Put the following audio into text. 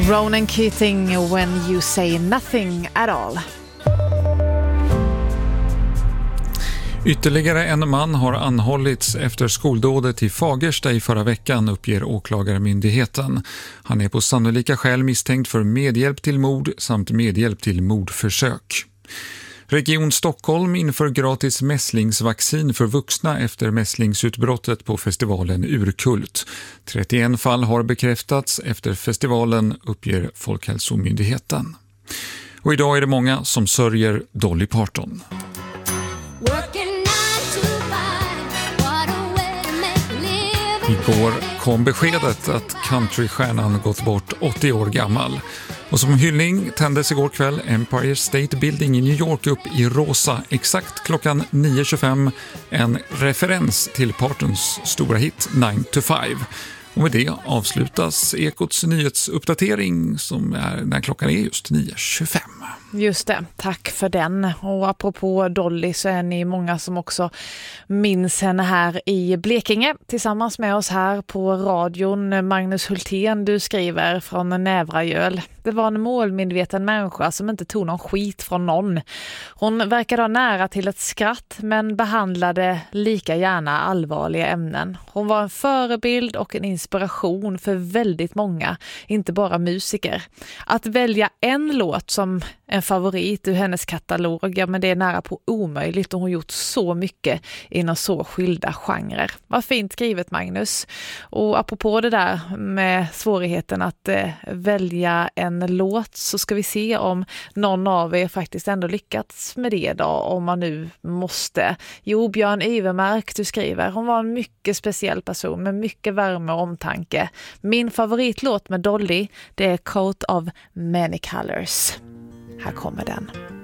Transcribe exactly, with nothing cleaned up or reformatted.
Ronan Keating, When You Say Nothing At All. Ytterligare en man har anhållits efter skoldådet i Fagersta i förra veckan, uppger åklagarmyndigheten. Han är på sannolika skäl misstänkt för medhjälp till mord samt medhjälp till mordförsök. Region Stockholm inför gratis mässlingsvaccin för vuxna efter mässlingsutbrottet på festivalen Urkult. trettioen fall har bekräftats efter festivalen, uppger Folkhälsomyndigheten. Och idag är det många som sörjer Dolly Parton. Igår kom beskedet att countrystjärnan gått bort åttio år gammal. Och som hyllning tändes igår kväll Empire State Building i New York upp i rosa exakt klockan nio tjugofem. En referens till Partons stora hit nine to five. Och med det avslutas Ekots nyhetsuppdatering som är när klockan är just nio tjugofem. Just det, tack för den. Och apropå Dolly så är ni många som också minns henne här i Blekinge. Tillsammans med oss här på radion, Magnus Hultén, du skriver från Nävragöl. Det var en målmedveten människa som inte tog någon skit från någon. Hon verkade ha nära till ett skratt men behandlade lika gärna allvarliga ämnen. Hon var en förebild och en inspiration för väldigt många, inte bara musiker. Att välja en låt som en favorit ur hennes katalog, ja, men det är nära på omöjligt och hon har gjort så mycket inom så skilda genrer. Vad fint skrivet, Magnus. Och apropå det där med svårigheten att eh, välja en låt så ska vi se om någon av er faktiskt ändå lyckats med det då, om man nu måste. Jo, Björn Ivermark, du skriver, hon var en mycket speciell person med mycket värme och omtanke. Min favoritlåt med Dolly, det är Coat of Many Colors. Här kommer den.